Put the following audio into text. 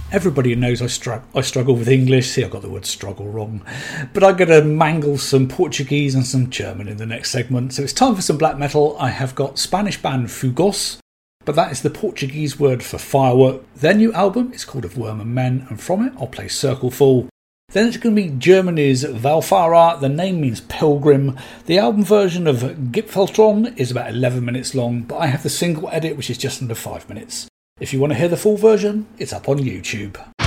Everybody knows I struggle with English. See, I got the word struggle wrong. But I'm going to mangle some Portuguese and some German in the next segment. So it's time for some black metal. I have got Spanish band Fugos, but that is the Portuguese word for firework. Their new album is called Of Worm and Men, and from it I'll play Circle Full. Then it's going to be Germany's Valfara. The name means pilgrim. The album version of Gipfeltron is about 11 minutes long, but I have the single edit, which is just under 5 minutes. If you want to hear the full version, it's up on YouTube.